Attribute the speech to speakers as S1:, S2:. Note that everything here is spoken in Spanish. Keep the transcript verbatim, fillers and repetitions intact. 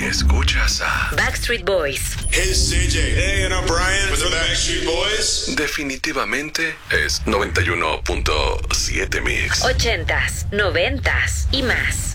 S1: escuchas a
S2: Backstreet Boys.
S3: Hey, C J. Hey, and I'm Brian with the Backstreet Boys.
S1: definitivamente es noventa y uno punto siete Mix.
S2: Ochentas, noventas y más.